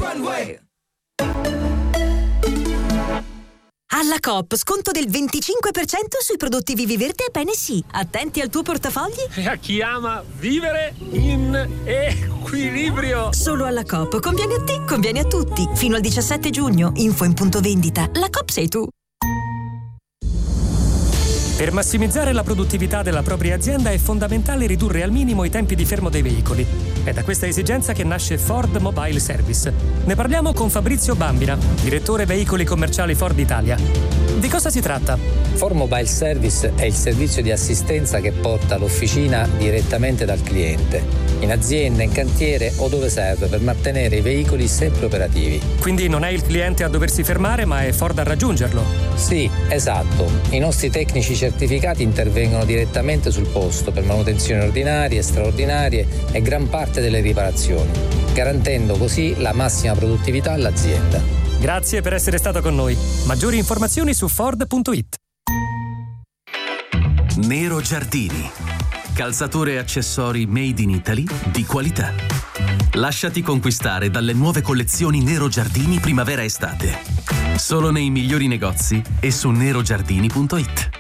Runway. Alla Coop, sconto del 25% sui prodotti Vivi Verde e Bene Sì. Attenti al tuo portafogli. E a chi ama vivere in equilibrio. Solo alla Coop. Conviene a te, conviene a tutti. Fino al 17 giugno. Info in punto vendita. La Coop sei tu. Per massimizzare la produttività della propria azienda è fondamentale ridurre al minimo i tempi di fermo dei veicoli. È da questa esigenza che nasce Ford Mobile Service. Ne parliamo con Fabrizio Bambina, direttore veicoli commerciali Ford Italia. Di cosa si tratta? Ford Mobile Service è il servizio di assistenza che porta l'officina direttamente dal cliente, in azienda, in cantiere o dove serve, per mantenere i veicoli sempre operativi. Quindi non è il cliente a doversi fermare, ma è Ford a raggiungerlo? Sì, esatto. I nostri tecnici certificati intervengono direttamente sul posto per manutenzioni ordinarie, straordinarie e gran parte delle riparazioni, garantendo così la massima produttività all'azienda. Grazie per essere stato con noi. Maggiori informazioni su Ford.it. Nero Giardini. Calzature e accessori made in Italy di qualità. Lasciati conquistare dalle nuove collezioni Nero Giardini primavera-estate. Solo nei migliori negozi e su nerogiardini.it.